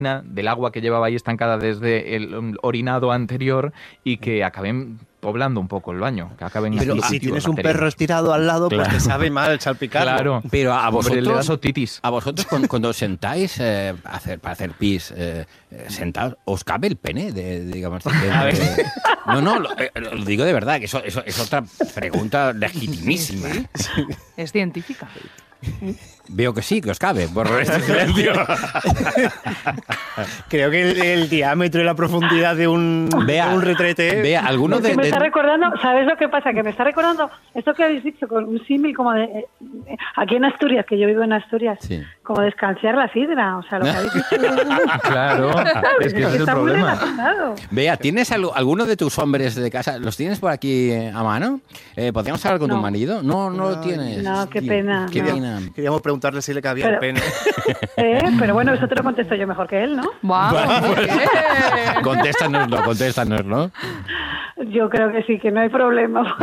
del agua que llevaba ahí estancada desde el orinado anterior y que acaben poblando un poco el baño, que acaben. Pero si tienes un perro estirado al lado, pues te sabe mal salpicarlo. Claro, pero a vosotros le das otitis. A vosotros cuando os sentáis para hacer pis sentados, ¿os cabe el pene? Digamos, lo digo de verdad, que eso es otra pregunta legitimísima. Sí. Es científica. Veo que sí, que os cabe, por este silencio. Creo que el diámetro y la profundidad de un retrete... Vea, alguno de... Me está recordando, ¿sabes lo que pasa? Que me está recordando esto que habéis dicho con un símil como de... aquí en Asturias, que yo vivo en Asturias, sí. Como de escanciar la sidra. O sea, lo que habéis dicho... Claro, es que ese es el problema. Vea, ¿tienes alguno de tus hombres de casa? ¿Los tienes por aquí a mano? ¿Podríamos hablar con tu marido? No lo tienes. No, qué pena. Qué pena. Queríamos preguntarle si le cabía el pene. Pero bueno, eso te lo contesto yo mejor que él, ¿no? ¡Wow! Contéstanoslo. Yo creo que sí, que no hay problema.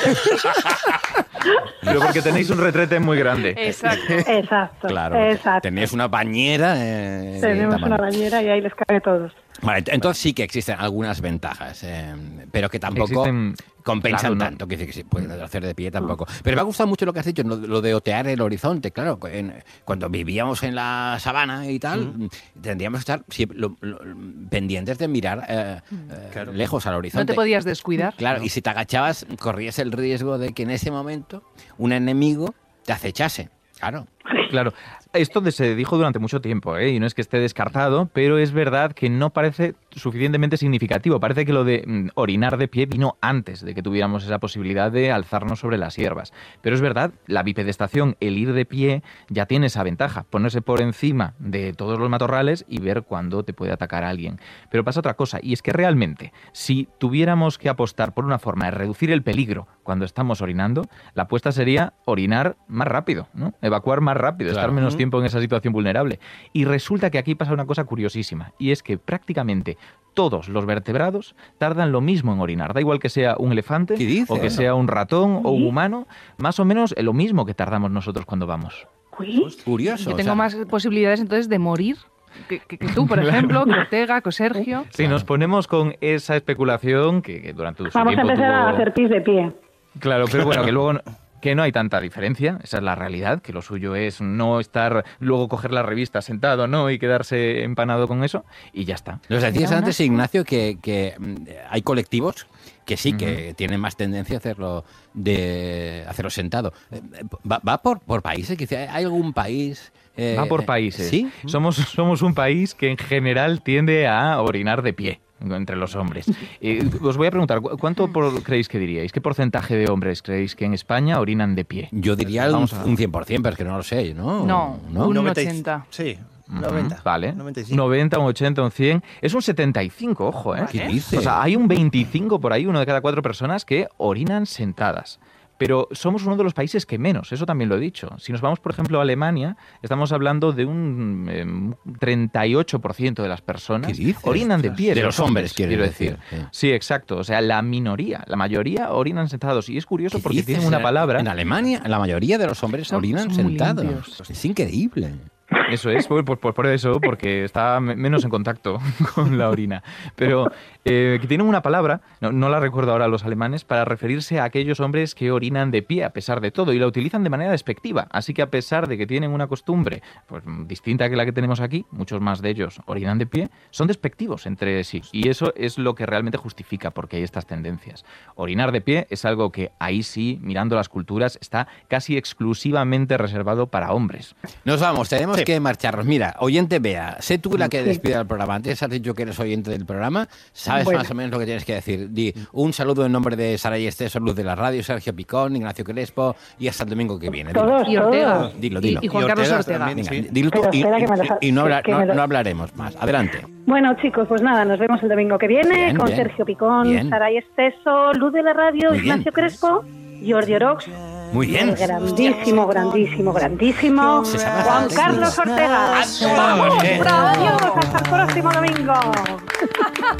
Pero porque tenéis un retrete muy grande. Exacto. Claro. Exacto. Tenéis una bañera. Tenemos una bañera y ahí les cabe a todos. Vale, entonces sí que existen algunas ventajas, pero que tampoco compensan tanto. Que sí, pueden hacer de pie tampoco. Pero me ha gustado mucho lo que has dicho, lo de otear el horizonte. Claro, cuando vivíamos en la sabana y tal, tendríamos que estar pendientes de mirar lejos al horizonte. No te podías descuidar. Claro, y si te agachabas, corrías el riesgo de que en ese momento un enemigo te acechase. Claro. Esto se dijo durante mucho tiempo, y no es que esté descartado, pero es verdad que no parece suficientemente significativo. Parece que lo de orinar de pie vino antes de que tuviéramos esa posibilidad de alzarnos sobre las hierbas. Pero es verdad, la bipedestación, el ir de pie, ya tiene esa ventaja, ponerse por encima de todos los matorrales y ver cuándo te puede atacar alguien. Pero pasa otra cosa, y es que realmente, si tuviéramos que apostar por una forma de reducir el peligro cuando estamos orinando, la apuesta sería orinar más rápido, ¿no? Evacuar más rápido, estar menos tiempo en esa situación vulnerable. Y resulta que aquí pasa una cosa curiosísima, y es que prácticamente todos los vertebrados tardan lo mismo en orinar. Da igual que sea un elefante, o que sea un ratón, o un humano, más o menos lo mismo que tardamos nosotros cuando vamos. Pues curioso. Yo tengo más posibilidades entonces de morir que tú, por ejemplo, que Ortega, que Sergio. Sí, nos ponemos con esa especulación que durante su tiempo vamos a empezar a hacer pis de pie. Claro, pero bueno, que luego... que no hay tanta diferencia, esa es la realidad, que lo suyo es no estar, luego coger la revista sentado, ¿no? Y quedarse empanado con eso, y ya está. Nos decías antes, Ignacio, que hay colectivos que sí, que tienen más tendencia a hacerlo sentado. ¿Va por países? ¿Hay algún país...? Va por países. ¿Sí? Somos un país que en general tiende a orinar de pie entre los hombres. Os voy a preguntar, ¿cuánto creéis que diríais? ¿Qué porcentaje de hombres creéis que en España orinan de pie? Yo diría un 100%, pero es que no lo sé, ¿no? No, un 80%. Sí. 90. Vale. 95. 90, un 80, un 100. Es un 75, ojo, ¿eh? ¿Qué dices? O sea, hay un 25 por ahí, 1 de cada 4 personas que orinan sentadas. Pero somos uno de los países que menos, eso también lo he dicho. Si nos vamos, por ejemplo, a Alemania, estamos hablando de un 38% de las personas orinan de pie. De los hombres, quiero decir. Sí, exacto. O sea, la mayoría orinan sentados. Y es curioso porque tienen una palabra... En Alemania, la mayoría de los hombres orinan sentados. Es increíble. Eso es, por eso, porque está menos en contacto con la orina. Pero que tienen una palabra, no la recuerdo ahora los alemanes, para referirse a aquellos hombres que orinan de pie a pesar de todo, y la utilizan de manera despectiva. Así que a pesar de que tienen una costumbre pues distinta que la que tenemos aquí, muchos más de ellos orinan de pie, son despectivos entre sí. Y eso es lo que realmente justifica por qué hay estas tendencias. Orinar de pie es algo que ahí sí, mirando las culturas, está casi exclusivamente reservado para hombres. Nos vamos, tenemos que marcharnos. Mira, oyente Bea, sé tú la que despide el programa. Antes has dicho que eres oyente del programa. ¿Sabes más o menos lo que tienes que decir? Di un saludo en nombre de Sara y Esteso, Luz de la Radio, Sergio Picón, Ignacio Crespo, y hasta el domingo que viene. Todos, y Ortega. Dilo. Y Juan Carlos Ortega. También, venga, dilo tú y no hablaremos más. Adelante. Bueno, chicos, pues nada, nos vemos el domingo que viene con Sergio Picón, Sara y Esteso, Luz de la Radio, Ignacio Crespo, Jordi Orox. Muy bien. Grandísimo. Juan Carlos Ortega. Adiós, hasta el próximo domingo.